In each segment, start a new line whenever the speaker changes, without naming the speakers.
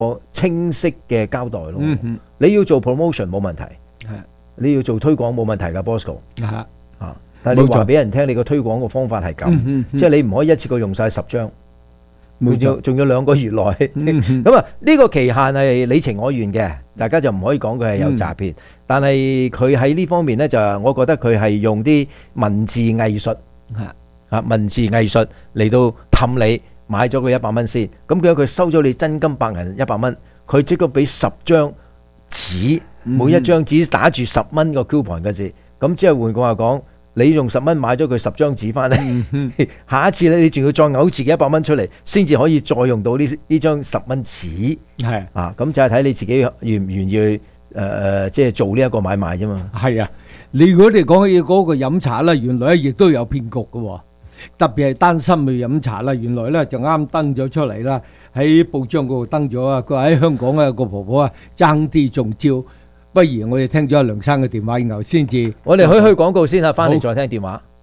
清晰嘅交代咯。你要做 promotion 冇問題，你要做推廣冇問題㗎 Bosco 但係你話俾人聽，你個推廣個方法係咁，即係你唔可以一次過用晒10張，仲要2個月內。咁啊，呢個期限係你情我願嘅，大家就唔可以講佢係有詐騙。但係佢喺呢方面呢，就我覺得佢係用啲文字藝術文字藝術嚟到氹你買咗佢100蚊先。咁佢收咗你真金白銀100蚊，佢即刻俾10張紙，每一張紙打住10蚊個 coupon 嘅字。咁即係換句話講，你用10蚊買咗佢10張紙翻嚟，下一次咧你仲要再嘔自己100蚊出嚟，先至可以再用到呢張10蚊紙。係咁就係睇你自己願唔願意去即係做呢一個買賣啫嘛。係啊，你如果你講起嗰個飲茶啦，原來亦都有騙局嘅，特別係單身去飲茶啦，原來咧就啱登咗出嚟啦，喺報章嗰度登咗啊，佢話喺香港啊個婆婆啊爭啲中招。不如我哋聽咗阿梁生嘅電話，然後先至我哋去廣告先啊，翻嚟再聽電話。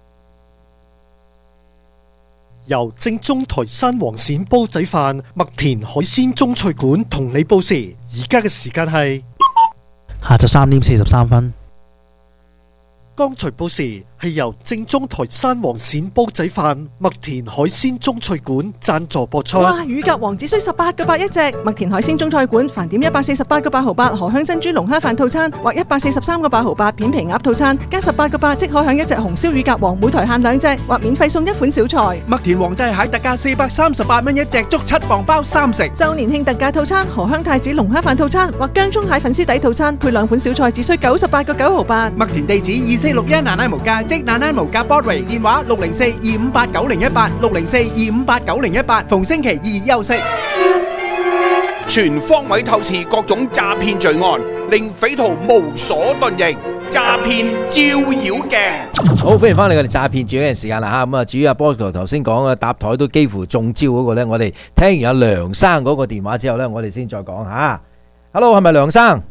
由正宗台山黃鱔煲仔飯麥田海鮮中菜館同你報時，而家嘅時間係
下晝3點43分。
剛才報時係由正宗台山黃鱔煲仔飯麥田海鮮中菜館贊助播出。
哇！乳鴿王只需18個8一隻，麥田海鮮中菜館飯點148個8毫8荷香珍珠龍蝦飯套餐，或143個8毫8片皮鴨套餐，加18個8即可享1隻紅燒乳鴿王，每台限2隻，或免費送1款小菜。
麥田皇帝蟹特價438蚊一隻，足7磅包3食。
周年慶特價套餐荷香太子龍蝦飯套餐，或薑葱蟹粉絲底套餐，配2款小菜，只需98個9毫8。
麥田地址2461奶奶無價，即奶奶無價 Broadway， 電話604-258-9018 604-258-9018，逢星期2休息。
全方位透視各種詐騙罪案，令匪徒無所遁形。詐騙照妖鏡。
好，歡迎翻嚟我哋詐騙照妖鏡時間啦嚇。咁啊，至於阿 Bosco 頭先講嘅搭台都幾乎中招嗰個咧，我哋聽完阿梁生嗰個電話之後咧，我哋先再講嚇。Hello， 係咪梁生？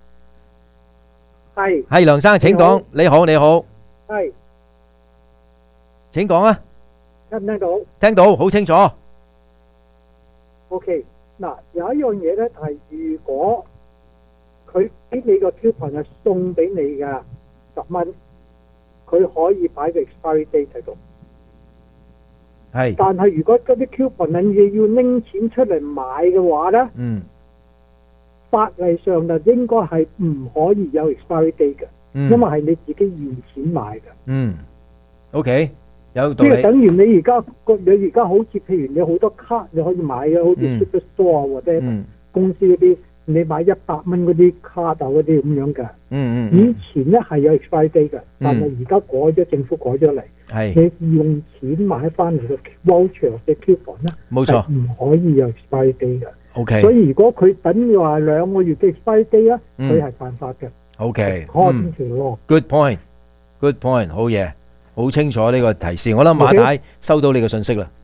係梁生，請講。你好，你好。係。請講啊。
聽唔聽到？
聽到，好清楚。
OK， 嗱，有一樣嘢咧，係如果佢俾你個 coupon 係送俾你嘅10蚊，佢可以擺個 expiry date 喺度。係。但係如果嗰啲 coupon 你要拎錢出嚟買嘅話咧，法例上就應該係唔可以有 expiry date 嘅，因為係你自己現錢買嘅。
OK， 有道理。
即係等於你而家好似譬如你好多卡你可以買嘅，好似 Superstore 或者公司嗰啲，你買100蚊嗰啲卡啊嗰啲咁樣嘅。以前咧係有 expiry date 嘅，但係而家改咗，政府改咗嚟，你用錢買翻嚟嘅 voucher 嘅 coupon 咧，冇錯，唔可以有 expiry date 嘅。OK， 所以如果佢等於話2個月嘅 expiry date 咧，佢係犯法嘅。
OK，Good point，Good point， 好嘢，好清楚呢個提示。我諗馬太收到你嘅信息啦。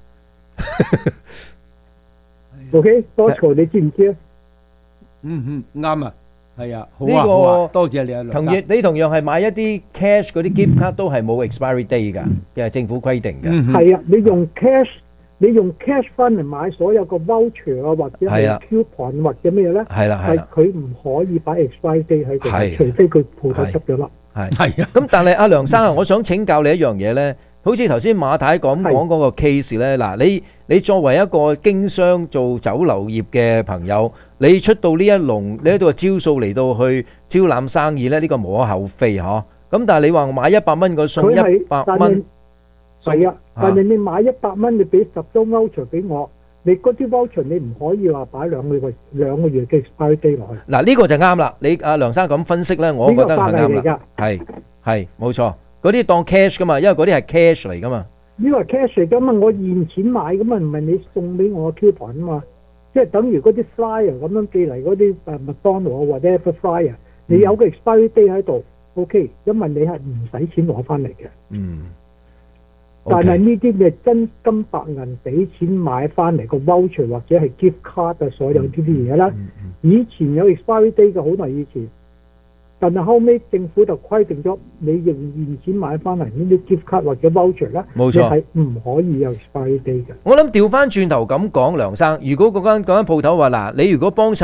OK， 多錯你知唔知啊？
啱啊，係啊，好啊，好啊，多謝你啊，梁生。
你同樣係買一啲 cash 嗰啲 gift card 都係冇 expiry date 㗎，嘅政府規定嘅。
係啊，你用 cash 翻嚟買所有個 voucher 啊，或者係 coupon 或者咩咧？係啦，係佢唔可以擺 expiry date 喺度，除非佢鋪頭執咗笠。
係啊，咁但係阿梁生啊，我想請教你一樣嘢咧，好似頭先馬太講嗰個 case 咧，嗱，你作為一個經商做酒樓業嘅朋友，你出到呢一度招數嚟到去招攬生意咧，呢個無可厚非嗬。咁但係你話買100蚊個送100蚊。
係啊，但係你買100蚊，你俾10張 voucher 俾我，你嗰啲 voucher 你唔可以話擺2個月嘅 expiry date 落去。
嗱，呢個就啱啦。你阿梁生咁分析咧，我覺得係啱啦。係冇錯，嗰啲當 cash 噶嘛，因為嗰啲係 cash 嚟噶嘛。
呢個係 cash 嚟噶嘛，我現錢買噶嘛，唔係你送俾我 coupon 啊嘛。即係等於嗰啲 flyer 咁樣寄嚟嗰啲麥當勞或者 flyer， 你有個 expiry date 喺度 ，OK， 因為你係唔使錢攞翻嚟嘅。但係呢啲嘅真金白銀俾錢買翻嚟個 voucher 或者係 gift card 啊，所有呢啲嘢啦，以前有 expiry date 嘅，好耐以前， 但係後尾政府就規定咗，你用現錢買翻嚟呢啲 gift card 或者 voucher 咧，
冇錯，
你係唔可以有 expiry date 嘅。
我諗調翻轉頭咁講，梁生，如果嗰間鋪頭話嗱，你如果幫